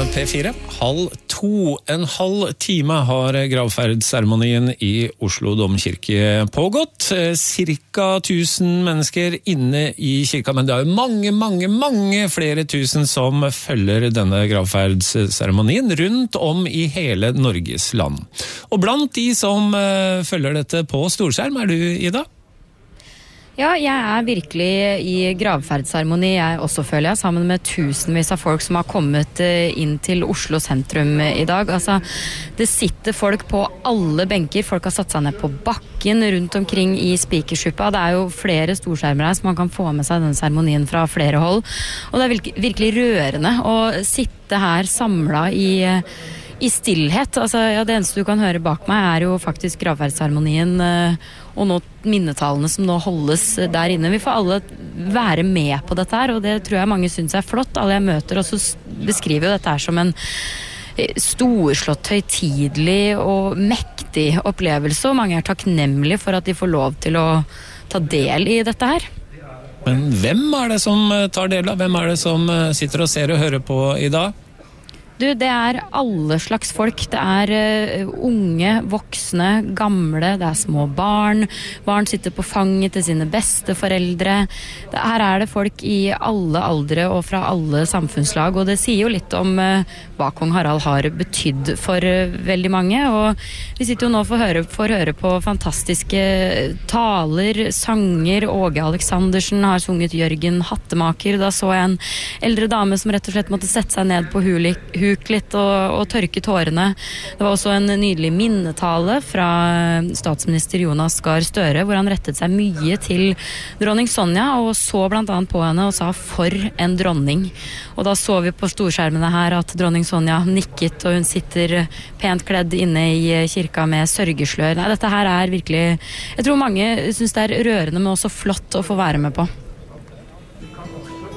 P4. 1:30, en halv time har gravferdsseremonien i Oslo Domkirke pågått. Cirka 1000 mennesker inne i kirka, men det er jo mange flere tusen som følger denne gravferdsseremonien rundt om i hele Norges land. Og blant de som følger dette på storskjerm er du, Ida? Ja, jeg virkelig i gravferdsseremoni, jeg også føler jeg, sammen med tusenvis av folk som har kommet inn til Oslo sentrum i dag. Altså, det sitter folk på alle benker, folk har satt seg ned på bakken rundt omkring i Spikersuppa. Det er jo flere storskjermer her, så man kan få med seg denne seremonien fra flere hold. Og det er virkelig rørende å sitte her samlet i stillhet. Altså, ja, det eneste du kan høre bak meg er jo faktisk gravferdsseremonien og nå minnetalene som nå holdes der inne. Vi får alle være med på dette her, og det tror jeg mange synes er flott. Alle jeg møter også beskriver jo dette her som en storslått, høytidelig og mektig opplevelse, og mange er takknemlige for at de får lov til å ta del i dette her. Men hvem er det som tar del av? Hvem er det som sitter og ser og hører på i dag? Du, det er alle slags folk. Det er unge, voksne, gamle, det er små barn. Barn sitter på fanget til sine besteforeldre. Her er det folk i alle aldre og fra alle samfunnslag, og det sier jo litt om hva kong Harald har betydd for veldig mange. Og vi sitter jo nå for å høre på fantastiske taler, sanger. Åge Aleksandersen har sunget Jørgen Hattemaker. Da så jeg en eldre dame som rett og slett måtte sette seg ned på huk litt og tørke tårene. Det var også en nydelig minnetale fra statsminister Jonas Gahr Støre, hvor han rettet seg mye til dronning Sonja, og så blant annet på henne og sa for en dronning. Og da så vi på storskjermene her at dronning Sonja nikket, og hun sitter pent kledd inne i kirka med sørgeslør. Nei, dette her er virkelig, jeg tror mange synes det er rørende, men også flott å få være med på.